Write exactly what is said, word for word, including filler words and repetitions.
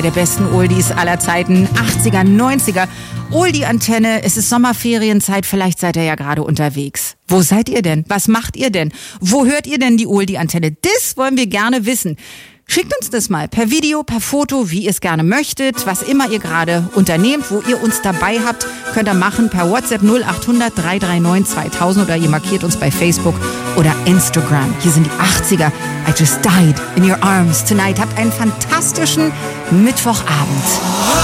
Der besten Oldies aller Zeiten, achtziger, neunziger. Oldie-Antenne, es ist Sommerferienzeit, vielleicht seid ihr ja gerade unterwegs. Wo seid ihr denn? Was macht ihr denn? Wo hört ihr denn die Oldie-Antenne? Das wollen wir gerne wissen. Schickt uns das mal per Video, per Foto, wie ihr es gerne möchtet. Was immer ihr gerade unternehmt, wo ihr uns dabei habt, könnt ihr machen per WhatsApp null acht hundert drei drei neun zweitausend oder ihr markiert uns bei Facebook oder Instagram. Hier sind die achtziger. I just died in your arms tonight. Habt einen fantastischen Mittwochabend.